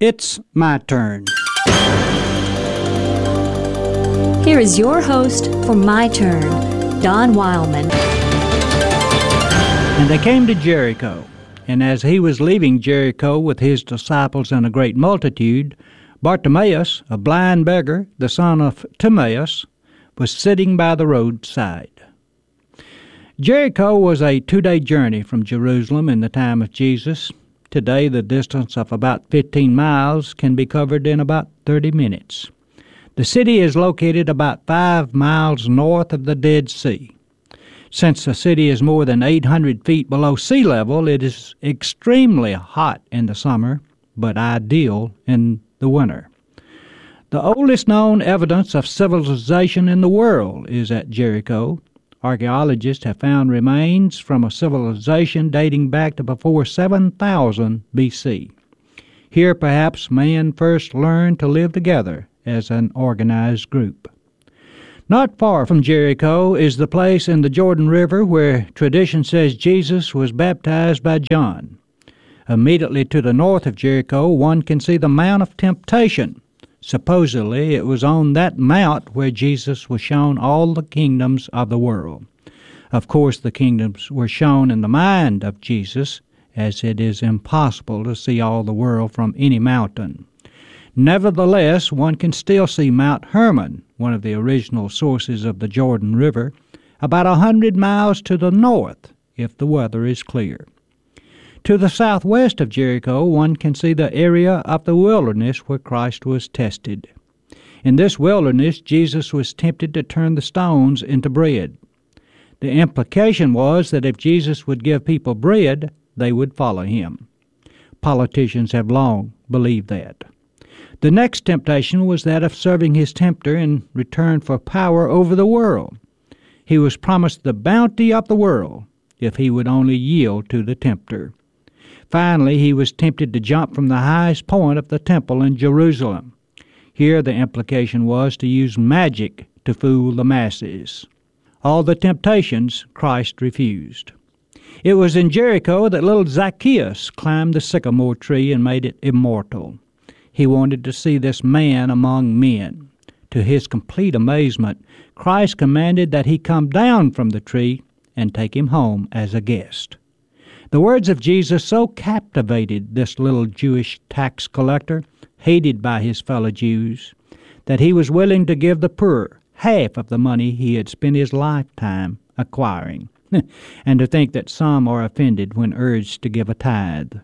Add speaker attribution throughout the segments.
Speaker 1: It's my turn.
Speaker 2: Here is your host for My Turn, Don Wildman.
Speaker 1: And they came to Jericho, and as he was leaving Jericho with his disciples and a great multitude, Bartimaeus, a blind beggar, the son of Timaeus, was sitting by the roadside. Jericho was a 2-day journey from Jerusalem in the time of Jesus. Today, the distance of about 15 miles can be covered in about 30 minutes. The city is located about 5 miles north of the Dead Sea. Since the city is more than 800 feet below sea level, it is extremely hot in the summer, but ideal in the winter. The oldest known evidence of civilization in the world is at Jericho. Archaeologists have found remains from a civilization dating back to before 7000 BC. Here, perhaps, man first learned to live together as an organized group. Not far from Jericho is the place in the Jordan River where tradition says Jesus was baptized by John. Immediately to the north of Jericho, one can see the Mount of Temptation. Supposedly, it was on that mount where Jesus was shown all the kingdoms of the world. Of course, the kingdoms were shown in the mind of Jesus, as it is impossible to see all the world from any mountain. Nevertheless, one can still see Mount Hermon, one of the original sources of the Jordan River, about 100 miles to the north, if the weather is clear. To the southwest of Jericho, one can see the area of the wilderness where Christ was tested. In this wilderness, Jesus was tempted to turn the stones into bread. The implication was that if Jesus would give people bread, they would follow him. Politicians have long believed that. The next temptation was that of serving his tempter in return for power over the world. He was promised the bounty of the world if he would only yield to the tempter. Finally, he was tempted to jump from the highest point of the temple in Jerusalem. Here the implication was to use magic to fool the masses. All the temptations Christ refused. It was in Jericho that little Zacchaeus climbed the sycamore tree and made it immortal. He wanted to see this man among men. To his complete amazement, Christ commanded that he come down from the tree and take him home as a guest. The words of Jesus so captivated this little Jewish tax collector, hated by his fellow Jews, that he was willing to give the poor half of the money he had spent his lifetime acquiring. And to think that some are offended when urged to give a tithe.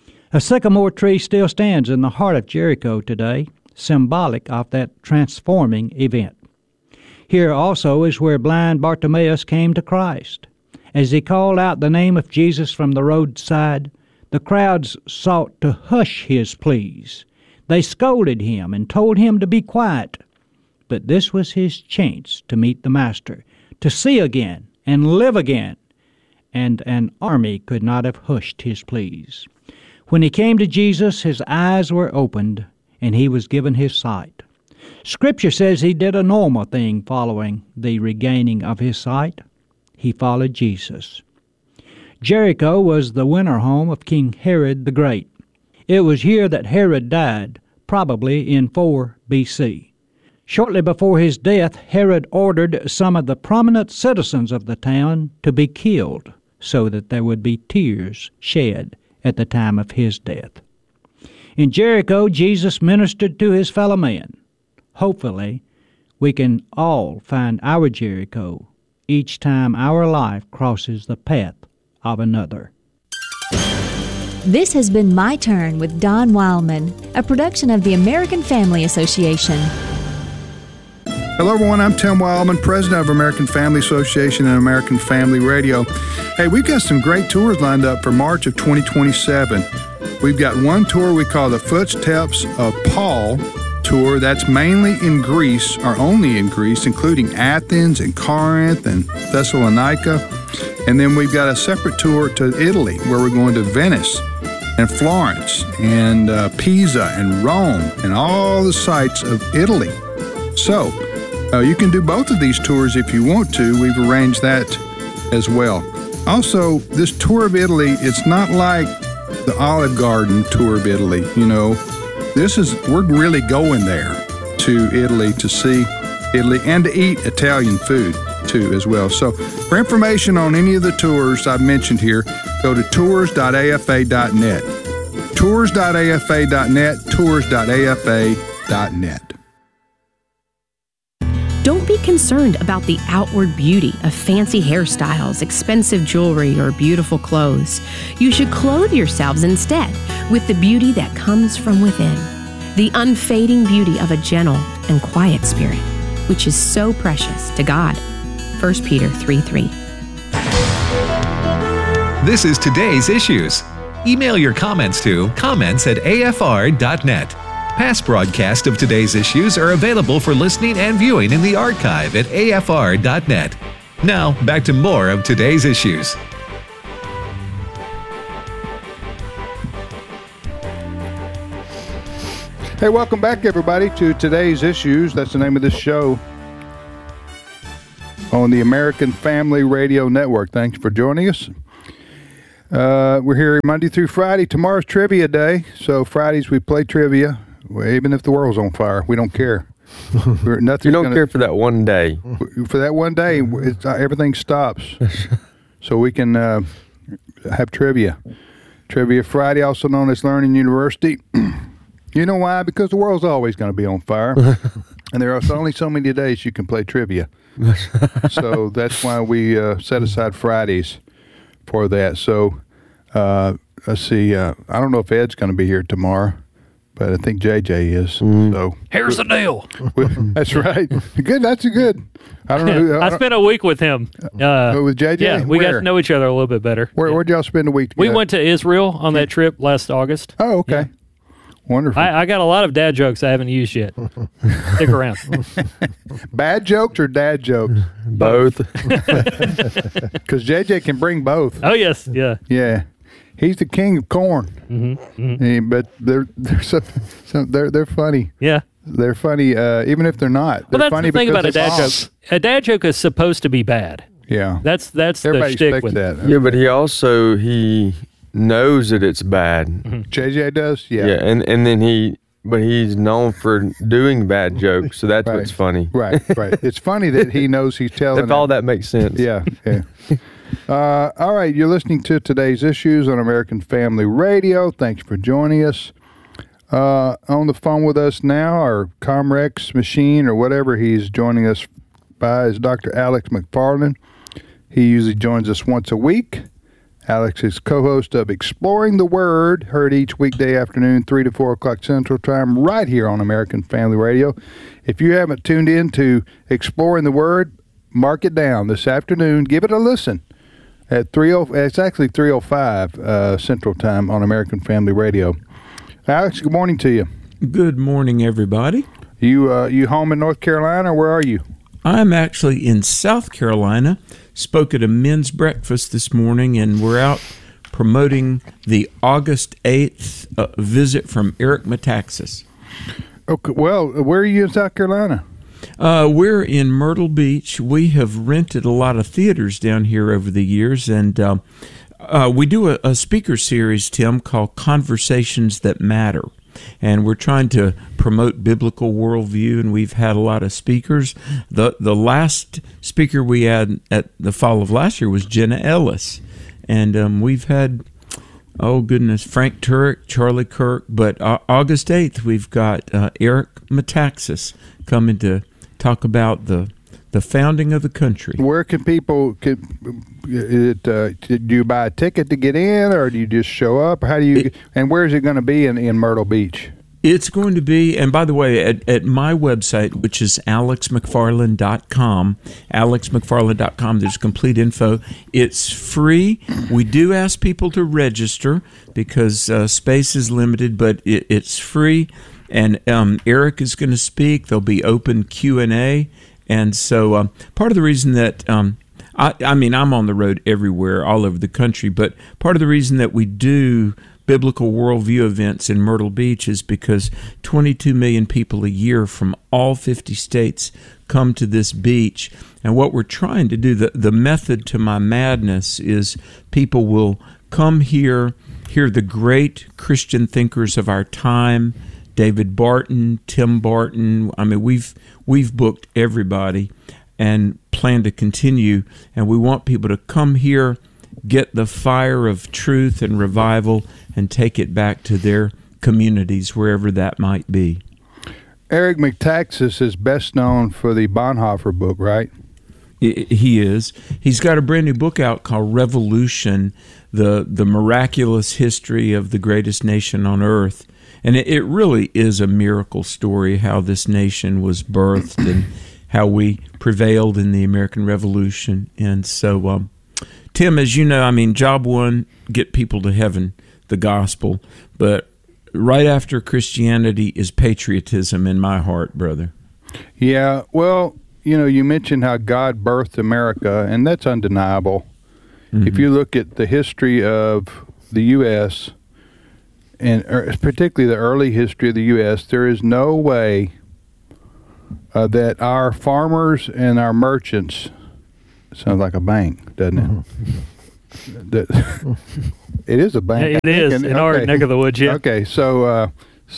Speaker 1: A sycamore tree still stands in the heart of Jericho today, symbolic of that transforming event. Here also is where blind Bartimaeus came to Christ. As he called out the name of Jesus from the roadside, the crowds sought to hush his pleas. They scolded him and told him to be quiet. But this was his chance to meet the Master, to see again and live again, and an army could not have hushed his pleas. When he came to Jesus, his eyes were opened, and he was given his sight. Scripture says he did a normal thing following the regaining of his sight. He followed Jesus. Jericho was the winter home of King Herod the Great. It was here that Herod died, probably in 4 B.C. Shortly before his death, Herod ordered some of the prominent citizens of the town to be killed so that there would be tears shed at the time of his death. In Jericho, Jesus ministered to his fellow men. Hopefully, we can all find our Jericho each time our life crosses the path of another.
Speaker 2: This has been My Turn with Don Wildman, a production of the American Family Association.
Speaker 3: Hello, everyone. I'm Tim Wildman, president of American Family Association and American Family Radio. Hey, we've got some great tours lined up for March of 2027. We've got one tour we call the Footsteps of Paul tour. That's mainly in Greece, or only in Greece, including Athens and Corinth and Thessalonica. And then we've got a separate tour to Italy, where we're going to Venice and Florence and Pisa and Rome and all the sites of Italy. So, you can do both of these tours if you want to. We've arranged that as well. Also, this tour of Italy, it's not like the Olive Garden tour of Italy, you know. we're really going there to Italy to see Italy and to eat Italian food too as well. So for information on any of the tours I've mentioned here, go to tours.afa.net. Tours.afa.net, tours.afa.net.
Speaker 4: Don't be concerned about the outward beauty of fancy hairstyles, expensive jewelry, or beautiful clothes. You should clothe yourselves instead with the beauty that comes from within, the unfading beauty of a gentle and quiet spirit, which is so precious to God. 1 Peter 3:3.
Speaker 5: This is Today's Issues. Email your comments to comments@afr.net. Past broadcasts of Today's Issues are available for listening and viewing in the archive at afr.net. Now, back to more of Today's Issues.
Speaker 3: Hey, welcome back, everybody, to Today's Issues. That's the name of this show on the American Family Radio Network. Thanks for joining us. We're here Monday through Friday. Tomorrow's trivia day, so Fridays we play trivia. Even if the world's on fire, we don't care.
Speaker 6: You don't care for that one day.
Speaker 3: For that one day, everything stops. So we can have trivia. Trivia Friday, also known as Learning University. You know why? Because the world's always going to be on fire. And there are only so many days you can play trivia. So that's why we set aside Fridays for that. So let's see. I don't know if Ed's going to be here tomorrow, but I think JJ is. So
Speaker 7: here's the deal.
Speaker 3: That's right. Good. That's a good. I don't know.
Speaker 7: I spent a week with him.
Speaker 3: With JJ?
Speaker 7: Yeah, we got to know each other a little bit better.
Speaker 3: Where'd y'all spend a week together?
Speaker 7: We went to Israel on that trip last August.
Speaker 3: Oh, okay.
Speaker 7: Yeah.
Speaker 3: Wonderful.
Speaker 7: I got a lot of dad jokes I haven't used yet. Stick around.
Speaker 3: Bad jokes or dad jokes?
Speaker 6: Both.
Speaker 3: Because JJ can bring both.
Speaker 7: Oh, yes. Yeah.
Speaker 3: Yeah. He's the king of corn. But they're funny.
Speaker 7: Yeah.
Speaker 3: They're funny, even if they're not.
Speaker 7: Well,
Speaker 3: They're
Speaker 7: that's
Speaker 3: funny
Speaker 7: the thing about a
Speaker 3: because
Speaker 7: dad joke. A dad joke is supposed to be bad.
Speaker 3: Yeah.
Speaker 7: That's
Speaker 3: Everybody
Speaker 7: the shtick
Speaker 3: expects
Speaker 7: with
Speaker 3: that.
Speaker 6: Yeah, but he knows that it's bad.
Speaker 3: JJ does? Yeah.
Speaker 6: Yeah, and then he's known for doing bad jokes, so that's
Speaker 3: Right.
Speaker 6: what's funny.
Speaker 3: Right. It's funny that he knows he's telling
Speaker 6: If all that makes sense.
Speaker 3: Yeah. All right, you're listening to Today's Issues on American Family Radio. Thanks for joining us. On the phone with us now, our Comrex machine or whatever he's joining us by is Dr. Alex McFarland. He usually joins us once a week. Alex is co-host of Exploring the Word, heard each weekday afternoon, 3 to 4 o'clock Central Time, right here on American Family Radio. If you haven't tuned in to Exploring the Word, mark it down this afternoon. Give it a listen at 3:05. It's actually 3:05 Central Time on American Family Radio. Alex, good morning to you.
Speaker 8: Good morning, everybody.
Speaker 3: You home in North Carolina, or where are you?
Speaker 8: I'm actually in South Carolina. Spoke at a men's breakfast this morning, and we're out promoting the August 8th visit from Eric Metaxas.
Speaker 3: Okay, well, where are you in South Carolina?
Speaker 8: We're in Myrtle Beach. We have rented a lot of theaters down here over the years, and we do a speaker series, Tim, called Conversations That Matter. And we're trying to promote biblical worldview, and we've had a lot of speakers. The last speaker we had at the fall of last year was Jenna Ellis. And we've had, Frank Turek, Charlie Kirk. But August 8th, we've got Eric Metaxas coming to talk about the founding of the country.
Speaker 3: Where can people, do you buy a ticket to get in, or do you just show up? How do you, and where is it going to be in Myrtle Beach?
Speaker 8: It's going to be, and by the way, at my website, which is alexmcfarland.com, alexmcfarland.com, there's complete info. It's free. We do ask people to register because space is limited, but it's free. And Eric is going to speak. There'll be open Q&A. And so part of the reason that, I'm on the road everywhere, all over the country, but part of the reason that we do biblical worldview events in Myrtle Beach is because 22 million people a year from all 50 states come to this beach. And what we're trying to do, the method to my madness is people will come here, hear the great Christian thinkers of our time David Barton, Tim Barton. I mean, we've booked everybody and plan to continue. And we want people to come here, get the fire of truth and revival, and take it back to their communities, wherever that might be.
Speaker 3: Eric Metaxas is best known for the Bonhoeffer book, right?
Speaker 8: He is. He's got a brand new book out called Revolution, the miraculous history of the greatest nation on earth. And it really is a miracle story, how this nation was birthed and how we prevailed in the American Revolution. And so, Tim, as you know, I mean, job one, get people to heaven, the gospel. But right after Christianity is patriotism in my heart, brother.
Speaker 3: Yeah, well, you know, you mentioned how God birthed America, and that's undeniable. Mm-hmm. If you look at the history of the U.S., and particularly the early history of the U.S., there is no way that our farmers and our merchants, sounds like a bank, doesn't it? It is a bank.
Speaker 7: It is in our neck of the woods. Yeah.
Speaker 3: Okay, so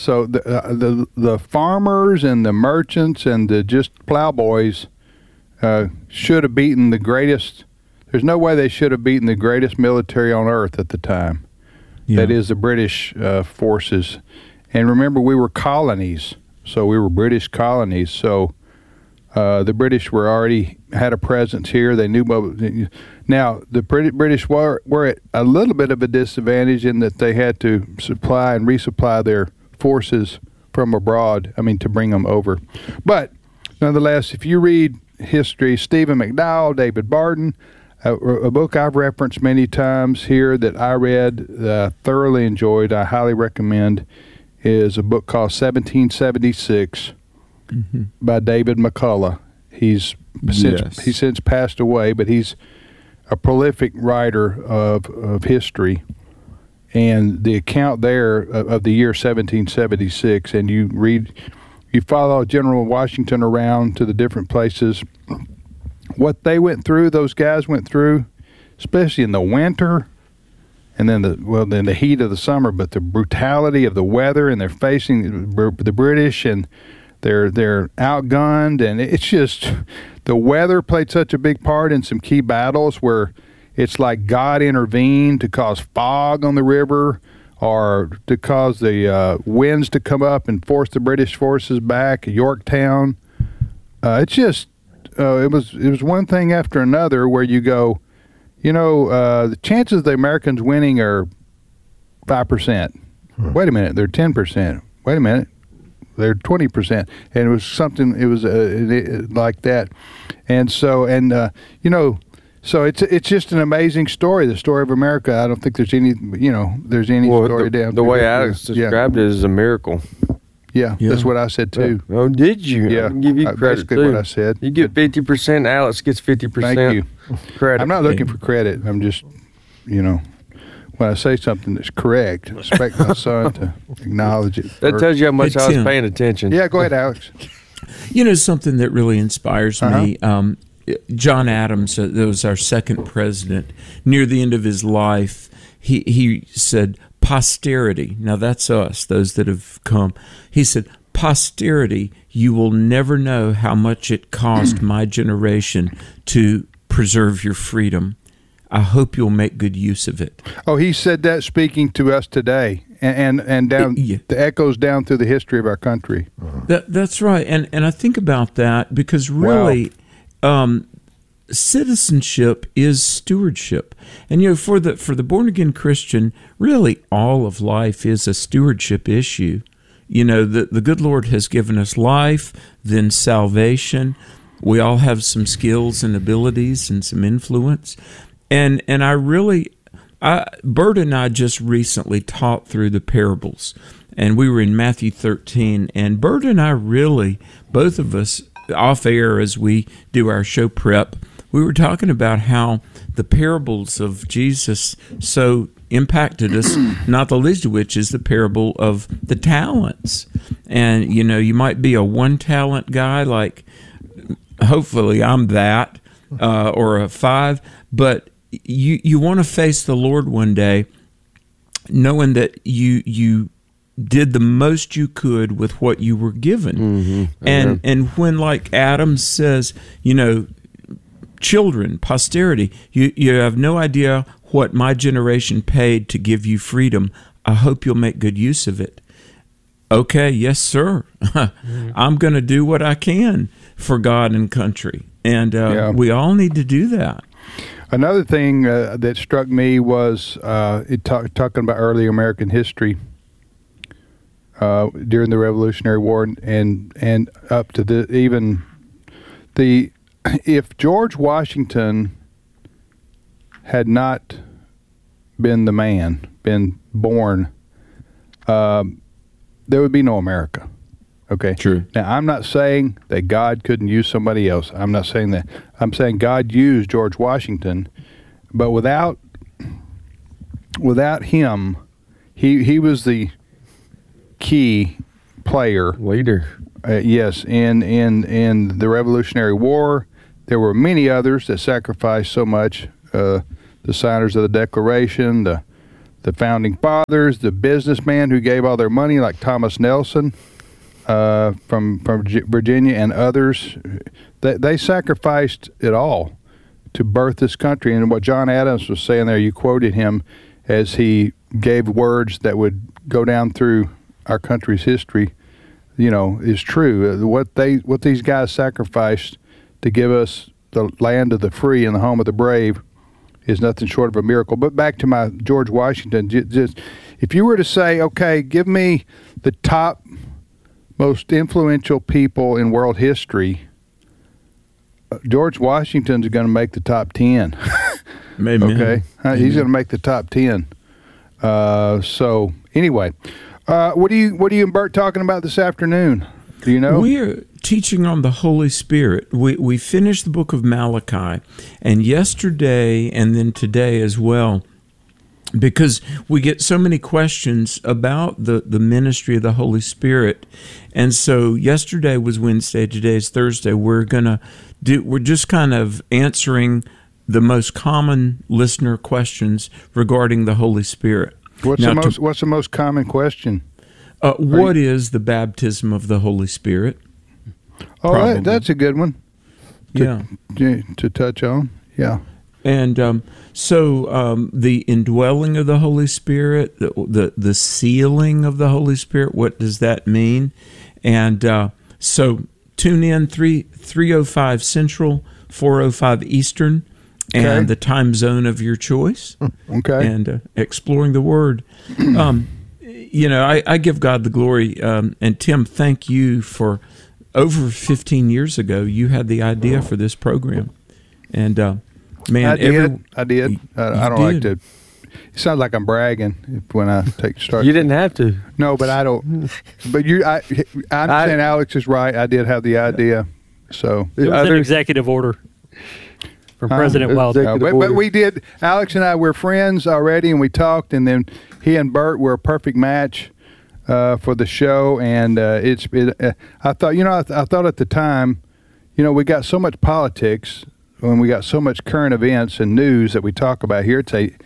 Speaker 3: the farmers and the merchants and the just plowboys should have beaten the greatest. There's no way they should have beaten the greatest military on earth at the time. Yeah. That is the British forces. And remember, we were colonies, so we were British colonies. So the British were already had a presence here. They knew. Now, the British were at a little bit of a disadvantage in that they had to supply and resupply their forces from abroad, to bring them over. But nonetheless, if you read history, Stephen McDowell, David Barton, a book I've referenced many times here that I read, thoroughly enjoyed, I highly recommend, is a book called 1776 by David McCullough. He's since passed away, but he's a prolific writer of history. And the account there of the year 1776, and you follow General Washington around to the different places, what they went through, those guys went through, especially in the winter, and then the heat of the summer, but the brutality of the weather, and they're facing the British, and they're outgunned, and it's just the weather played such a big part in some key battles where it's like God intervened to cause fog on the river, or to cause the winds to come up and force the British forces back at Yorktown. It's just it was one thing after another where you go, the chances of the Americans winning are 5%. Wait a minute, they're 10%. Wait a minute, they're 20%. And it was something. It was like that, and so So it's just an amazing story, the story of America. I don't think there's any story down.
Speaker 6: The way Alex described it is a miracle.
Speaker 3: Yeah, that's what I said too.
Speaker 6: Oh, did you?
Speaker 3: Yeah,
Speaker 6: I give you credit
Speaker 3: basically
Speaker 6: too.
Speaker 3: What I said.
Speaker 6: You get 50%. Alex gets 50%.
Speaker 3: Thank you.
Speaker 6: Credit.
Speaker 3: I'm not looking for credit. I'm just, when I say something that's correct, I expect my son to acknowledge it.
Speaker 6: That tells you how much I was paying attention.
Speaker 3: Yeah, go ahead, Alex.
Speaker 8: Something that really inspires me. John Adams, that was our second president, near the end of his life, he said, posterity, now that's us, those that have come, he said, posterity, you will never know how much it cost my generation to preserve your freedom. I hope you'll make good use of it.
Speaker 3: Oh, he said that speaking to us today, and down the echoes down through the history of our country.
Speaker 8: That's right, and I think about that because really... Wow. Citizenship is stewardship, and for the born again Christian, really all of life is a stewardship issue. The good Lord has given us life, then salvation. We all have some skills and abilities and some influence, and Bert and I just recently taught through the parables, and we were in Matthew 13, and Bert and I really, both of us, off air as we do our show prep, we were talking about how the parables of Jesus so impacted us, not the least of which is the parable of the talents. And, you might be a one-talent guy, like hopefully I'm that, or a 5, but you want to face the Lord one day knowing that you did the most you could with what you were given. And when, like Adam says, children, posterity, you have no idea what my generation paid to give you freedom. I hope you'll make good use of it. Okay, yes, sir. I'm going to do what I can for God and country. And we all need to do that.
Speaker 3: Another thing that struck me was talking about early American history during the Revolutionary War and up to if George Washington had not been the man, been born, there would be no America. Okay?
Speaker 6: True.
Speaker 3: Now, I'm not saying that God couldn't use somebody else. I'm not saying that. I'm saying God used George Washington, but without him, he was the key player.
Speaker 6: Leader.
Speaker 3: Yes, in the Revolutionary War. There were many others that sacrificed so much. The signers of the Declaration, the founding fathers, the businessmen who gave all their money, like Thomas Nelson from Virginia, and others. They sacrificed it all to birth this country. And what John Adams was saying there, you quoted him as he gave words that would go down through our country's history, is true. What these guys sacrificed to give us the land of the free and the home of the brave is nothing short of a miracle. But back to my George Washington, just if you were to say, okay, give me the top most influential people in world history, George Washington's going to make the top 10.
Speaker 8: Maybe.
Speaker 3: Okay? He's going to make the top 10. So anyway, what are you and Bert talking about this afternoon? Do you know?
Speaker 8: We're teaching on the Holy Spirit. We finished the book of Malachi, and yesterday and then today as well, because we get so many questions about the ministry of the Holy Spirit. And so yesterday was Wednesday, today is Thursday. We're just kind of answering the most common listener questions regarding the Holy Spirit.
Speaker 3: What's the most common question?
Speaker 8: What is the baptism of the Holy Spirit?
Speaker 3: Oh, that's a good one. To touch on. Yeah.
Speaker 8: And so the indwelling of the Holy Spirit, the sealing of the Holy Spirit, what does that mean? And so tune in 3:05 Central, 4:05 Eastern, and the time zone of your choice.
Speaker 3: Okay.
Speaker 8: And exploring the Word. I give God the glory. And Tim, thank you for over 15 years ago, you had the idea for this program. And man,
Speaker 3: I did. I don't like to. It sounds like I'm bragging when I start.
Speaker 6: You didn't have to.
Speaker 3: No, but I don't. But I'm saying Alex is right. I did have the idea. So
Speaker 7: it was an executive order from President Wilder.
Speaker 3: But we did. Alex and I were friends already, and we talked, and then he and Bert were a perfect match for the show. And I thought, I thought at the time, we got so much politics. When we got so much current events and news that we talk about here,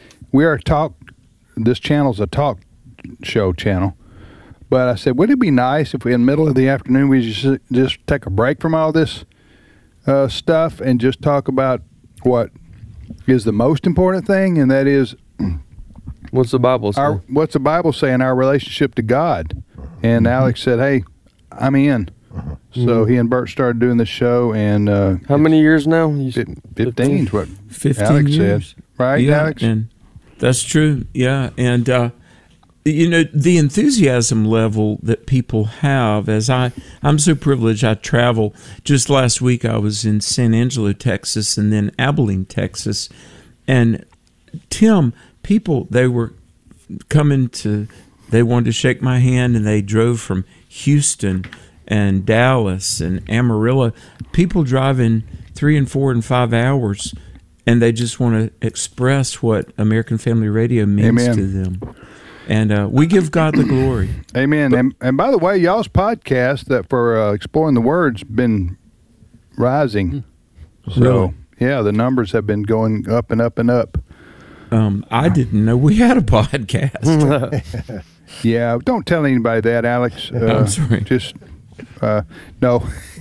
Speaker 3: this channel's a talk show channel. But I said, would it be nice if we, in the middle of the afternoon, we just take a break from all this stuff and just talk about what is the most important thing, and that is,
Speaker 6: what's the Bible say?
Speaker 3: What's the Bible say in our relationship to God? And Alex said, hey, I'm in. So he and Bert started doing the show, and
Speaker 6: how many years now?
Speaker 3: 15 is what
Speaker 8: 15
Speaker 3: Alex
Speaker 8: years.
Speaker 3: said. Right,
Speaker 8: yeah,
Speaker 3: Alex?
Speaker 8: And that's true, yeah. And, the enthusiasm level that people have, as I'm so privileged, I travel. Just last week I was in San Angelo, Texas, and then Abilene, Texas. And Tim, people, they were they wanted to shake my hand, and they drove from Houston and Dallas and Amarillo, people driving 3 and 4 and 5 hours, and they just want to express what American Family Radio means to them. And we give God the glory.
Speaker 3: Amen. And by the way, y'all's podcast that for Exploring the Word's been rising. So,
Speaker 8: really?
Speaker 3: Yeah, the numbers have been going up and up and up.
Speaker 8: I didn't know we had a podcast.
Speaker 3: Yeah, don't tell anybody that, Alex.
Speaker 8: I'm sorry.
Speaker 3: Just no.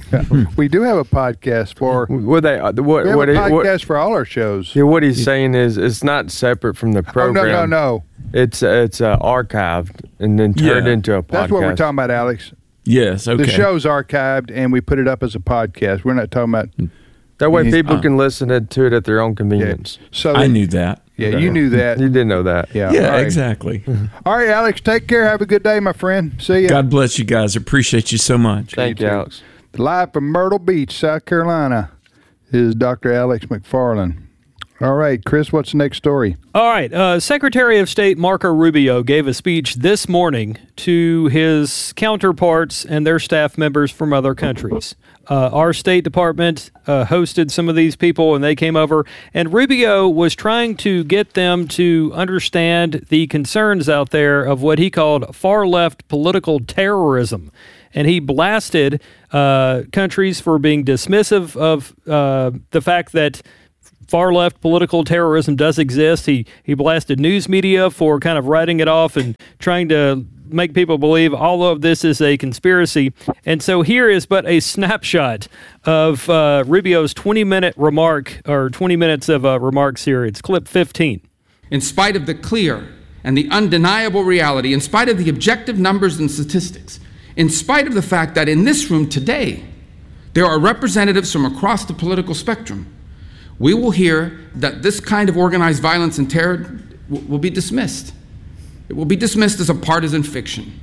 Speaker 3: We do have a podcast for.
Speaker 6: What they what
Speaker 3: We have
Speaker 6: what,
Speaker 3: a
Speaker 6: he- what
Speaker 3: podcast for all our shows.
Speaker 6: yeah, what he's saying is it's not separate from the
Speaker 3: Oh,
Speaker 6: program.
Speaker 3: no.
Speaker 6: It's archived and then turned
Speaker 8: Yeah.
Speaker 6: into a podcast.
Speaker 3: That's what we're talking about, Alex.
Speaker 8: Yes, okay.
Speaker 3: The show's archived, and we put it up as a podcast. We're not talking about.
Speaker 6: That way people
Speaker 8: Uh.
Speaker 6: can listen to it at their own convenience.
Speaker 3: So
Speaker 8: I knew that.
Speaker 3: Yeah, you knew that.
Speaker 6: You did know that.
Speaker 3: Yeah.
Speaker 8: Yeah,
Speaker 3: all right.
Speaker 8: exactly.
Speaker 3: All right, Alex. Take care. Have a good day, my friend. See ya.
Speaker 8: God bless you guys. Appreciate you so much.
Speaker 6: Thank you,
Speaker 3: too.
Speaker 6: Alex.
Speaker 3: Live from Myrtle Beach, South Carolina, is Dr. Alex McFarland. All right, Chris, what's the next story?
Speaker 7: All right. Secretary of State Marco Rubio gave a speech this morning to his counterparts and their staff members from other countries. Our State Department hosted some of these people, and they came over. And Rubio was trying to get them to understand the concerns out there of what he called far-left political terrorism. And he blasted countries for being dismissive of the fact that far-left political terrorism does exist. He blasted news media for kind of writing it off and trying to make people believe all of this is a conspiracy. And so here is but a snapshot of Rubio's 20-minute remark, or 20 minutes of remarks here. It's clip 15.
Speaker 9: In spite of the clear and the undeniable reality, in spite of the objective numbers and statistics, in spite of the fact that in this room today, there are representatives from across the political spectrum, we will hear that this kind of organized violence and terror will be dismissed. It will be dismissed as a partisan fiction.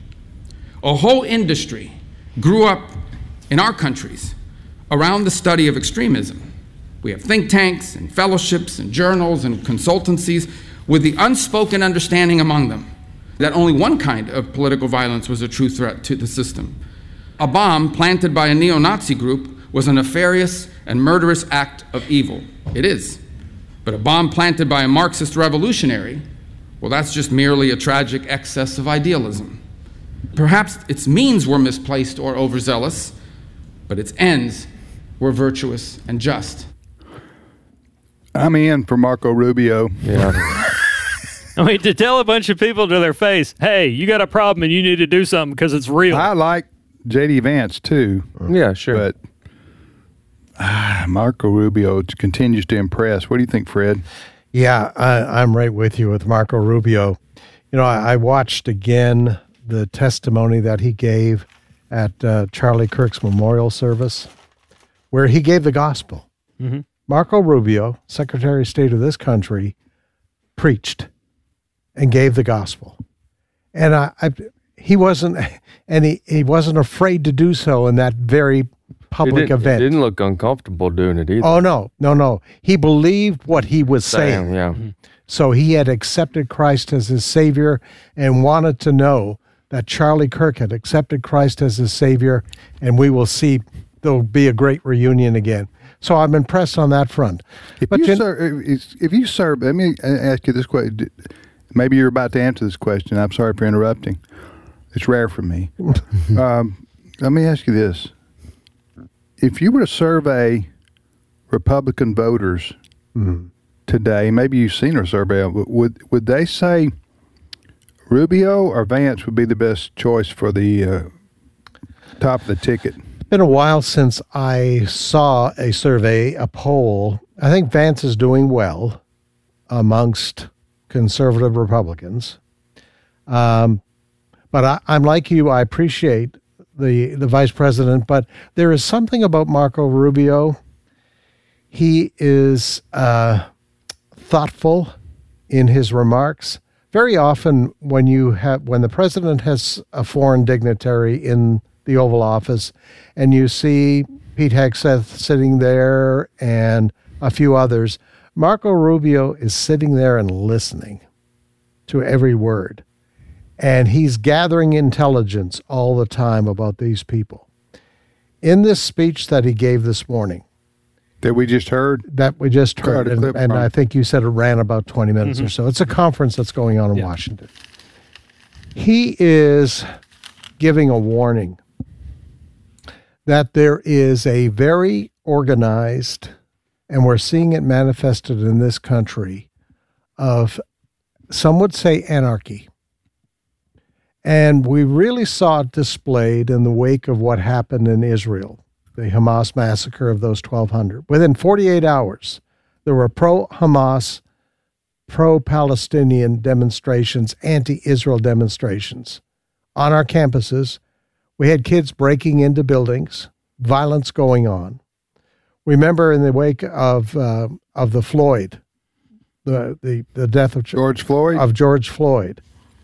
Speaker 9: A whole industry grew up in our countries around the study of extremism. We have think tanks and fellowships and journals and consultancies with the unspoken understanding among them that only one kind of political violence was a true threat to the system. A bomb planted by a neo-Nazi group was a nefarious and murderous act of evil. It is. But a bomb planted by a Marxist revolutionary, well, that's just merely a tragic excess of idealism. Perhaps its means were misplaced or overzealous, but its ends were virtuous and just.
Speaker 3: I'm in for Marco Rubio.
Speaker 6: Yeah.
Speaker 7: I mean, to tell a bunch of people to their face, hey, you got a problem and you need to do something because it's real.
Speaker 3: I like J.D. Vance, too.
Speaker 6: Yeah, sure.
Speaker 3: But Marco Rubio continues to impress. What do you think, Fred?
Speaker 10: Yeah, I'm right with you with Marco Rubio. You know, I watched again the testimony that he gave at Charlie Kirk's memorial service, where he gave the gospel.
Speaker 7: Mm-hmm.
Speaker 10: Marco Rubio, Secretary of State of this country, preached and gave the gospel. And he wasn't afraid to do so in that very public event.
Speaker 6: He didn't look uncomfortable doing it either.
Speaker 10: Oh, no. He believed what he was saying.
Speaker 6: Yeah.
Speaker 10: So he had accepted Christ as his Savior and wanted to know that Charlie Kirk had accepted Christ as his Savior, and we will see there'll be a great reunion again. So I'm impressed on that front.
Speaker 3: If you serve, let me ask you this question. Maybe you're about to answer this question. I'm sorry for interrupting. It's rare for me. Let me ask you this. If you were to survey Republican voters today, maybe you've seen a survey, would they say Rubio or Vance would be the best choice for the top of the ticket?
Speaker 10: It's been a while since I saw a survey, a poll. I think Vance is doing well amongst conservative Republicans. But I'm like you, I appreciate the vice president, but there is something about Marco Rubio. He is thoughtful in his remarks. Very often when the president has a foreign dignitary in the Oval Office and you see Pete Hegseth sitting there and a few others, Marco Rubio is sitting there and listening to every word. And he's gathering intelligence all the time about these people. In this speech that he gave this morning,
Speaker 3: that we just heard,
Speaker 10: and I think you said it ran about 20 minutes or so. It's a conference that's going on in Washington. He is giving a warning that there is a very organized, and we're seeing it manifested in this country, of some would say anarchy. And we really saw it displayed in the wake of what happened in Israel, the Hamas massacre of those 1,200. Within 48 hours, there were pro-Hamas, pro-Palestinian demonstrations, anti-Israel demonstrations on our campuses. We had kids breaking into buildings, violence going on. Remember in the wake of the Floyd, the death of
Speaker 3: George Floyd,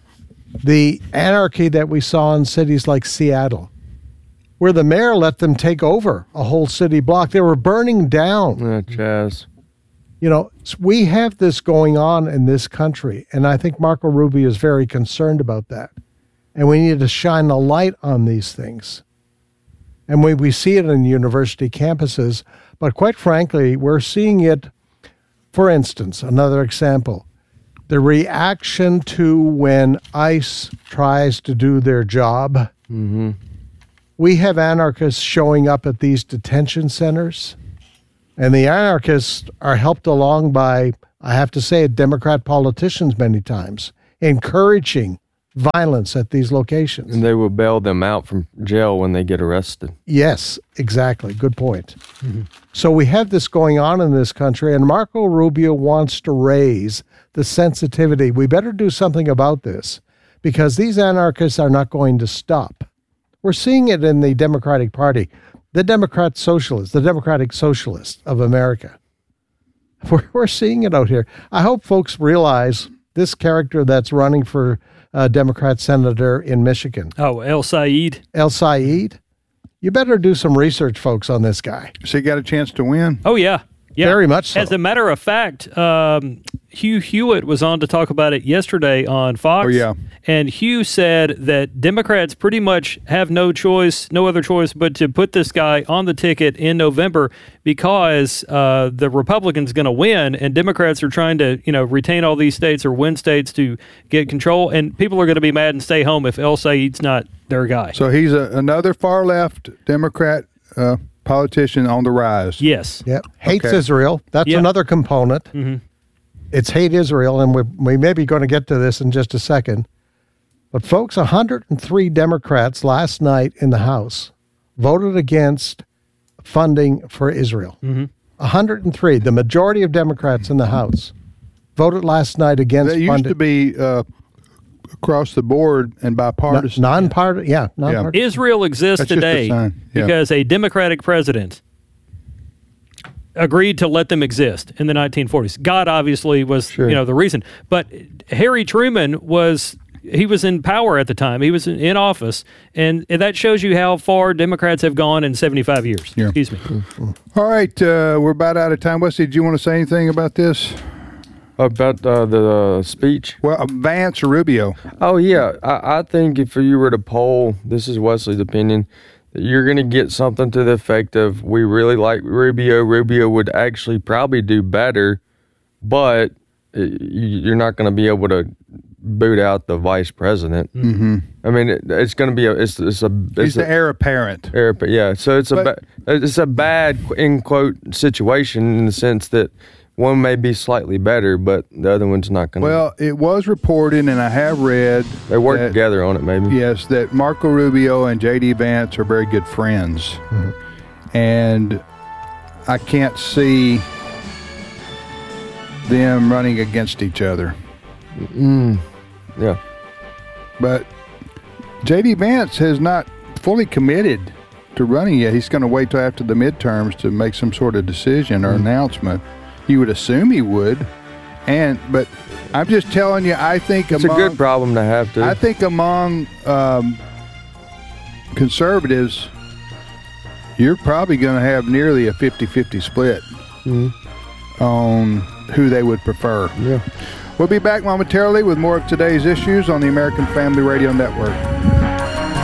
Speaker 3: the anarchy that we saw in cities like Seattle, where the mayor let them take over a whole city block. They were burning down.
Speaker 6: Jazz.
Speaker 10: You know, we have this going on in this country, and I think Marco Rubio is very concerned about that. And we need to shine a light on these things. And we see it in university campuses, but quite frankly, we're seeing it, for instance, another example, the reaction to when ICE tries to do their job.
Speaker 6: Mm-hmm.
Speaker 10: We have anarchists showing up at these detention centers, and the anarchists are helped along by, I have to say, Democrat politicians many times, encouraging violence at these locations.
Speaker 6: And they will bail them out from jail when they get arrested.
Speaker 10: Yes, exactly. Good point. Mm-hmm. So we have this going on in this country, and Marco Rubio wants to raise the sensitivity. We better do something about this because these anarchists are not going to stop. We're seeing it in the Democratic Party, the Democratic Socialists of America. We're seeing it out here. I hope folks realize this character that's running for Democrat senator in Michigan.
Speaker 7: Oh, El Said.
Speaker 10: El Said. You better do some research, folks, on this guy.
Speaker 3: So he got a chance to win?
Speaker 7: Oh, yeah. Yeah.
Speaker 10: Very much so.
Speaker 7: As a matter of fact, Hugh Hewitt was on to talk about it yesterday on Fox.
Speaker 3: Oh, yeah.
Speaker 7: And Hugh said that Democrats pretty much have no other choice but to put this guy on the ticket in November because the Republicans going to win and Democrats are trying to, retain all these states or win states to get control. And people are going to be mad and stay home if El Said's not their guy.
Speaker 3: So he's another far-left Democrat politician on the rise.
Speaker 7: Yes.
Speaker 10: Yep. Hates Israel. That's another component.
Speaker 7: Mm-hmm.
Speaker 10: It's hate Israel, and we may be going to get to this in just a second. But folks, 103 Democrats last night in the House voted against funding for Israel.
Speaker 7: Mm-hmm.
Speaker 10: 103. The majority of Democrats in the House voted last night against funding.
Speaker 3: That used to be across the board and bipartisan.
Speaker 10: Nonpartisan.
Speaker 7: Israel exists today because a Democratic president agreed to let them exist in the 1940s. God obviously was, the reason. But Harry Truman was in power at the time. He was in office, and that shows you how far Democrats have gone in 75 years.
Speaker 3: Yeah.
Speaker 7: Excuse me.
Speaker 3: All right, we're about out of time. Wesley, do you want to say anything about this?
Speaker 6: About the speech?
Speaker 3: Well, Vance or Rubio?
Speaker 6: Oh, yeah. I think if you were to poll, this is Wesley's opinion, that you're going to get something to the effect of, we really like Rubio. Rubio would actually probably do better, but you're not going to be able to boot out the vice president.
Speaker 3: Mm-hmm.
Speaker 6: I mean, it's going to be
Speaker 3: he's the heir apparent.
Speaker 6: Yeah, so it's a bad, in quote, situation in the sense that one may be slightly better, but the other one's not going to.
Speaker 3: Well, it was reported, and I have read.
Speaker 6: They work together on it, maybe.
Speaker 3: Yes, that Marco Rubio and J.D. Vance are very good friends. Mm-hmm. And I can't see them running against each other.
Speaker 6: Yeah.
Speaker 3: But J.D. Vance has not fully committed to running yet. He's going to wait till after the midterms to make some sort of decision or announcement. You would assume he would, but I'm just telling you, I think
Speaker 6: it's a good problem to have.
Speaker 3: I think among conservatives, you're probably going to have nearly a 50-50 split on who they would prefer.
Speaker 6: Yeah.
Speaker 3: We'll be back momentarily with more of today's issues on the American Family Radio Network.